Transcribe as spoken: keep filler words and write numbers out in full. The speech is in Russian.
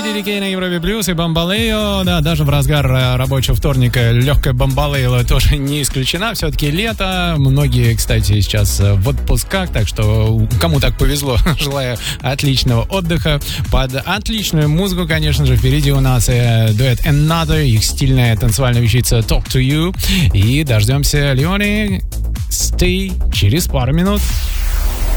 Ди Кей на Европе Плюс и Бамбалео. Да, даже в разгар рабочего вторника легкая Бамбалео тоже не исключена. Все-таки лето. Многие, кстати, сейчас в отпусках, так что кому так повезло, желаю отличного отдыха. Под отличную музыку, конечно же, впереди у нас дуэт Another, их стильная танцевальная вещица Talk to You. И дождемся Леони Stay через пару минут.